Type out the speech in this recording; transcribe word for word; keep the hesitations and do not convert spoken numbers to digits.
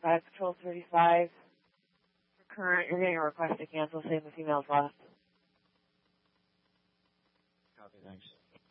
five Patrol thirty-five. For current, you're getting a request to cancel, same with emails left. Copy, thanks.